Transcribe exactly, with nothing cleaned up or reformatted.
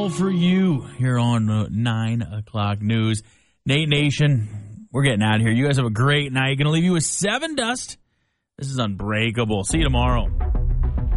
all for you here on uh, nine o'clock News. Nate Nation, we're getting out of here. You guys have a great night. Going to leave you with Seven Dust. This is Unbreakable. See you tomorrow.